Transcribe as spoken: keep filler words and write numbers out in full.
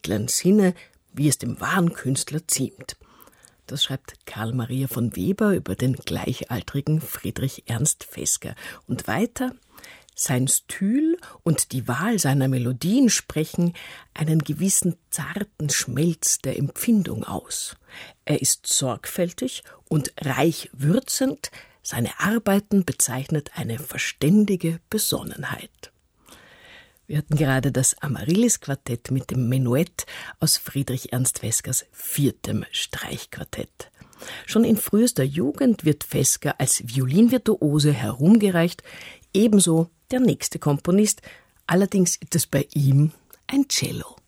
edlen Sinne, wie es dem wahren Künstler ziemt. Das schreibt Karl Maria von Weber über den gleichaltrigen Friedrich Ernst Fesker. Und weiter: Sein Stil und die Wahl seiner Melodien sprechen einen gewissen zarten Schmelz der Empfindung aus. Er ist sorgfältig und reich würzend, seine Arbeiten bezeichnet eine verständige Besonnenheit. Wir hatten gerade das Amaryllis-Quartett mit dem Menuett aus Friedrich Ernst Feskers viertem Streichquartett. Schon in frühester Jugend wird Fesker als Violinvirtuose herumgereicht, ebenso der nächste Komponist, allerdings ist es bei ihm ein Cello.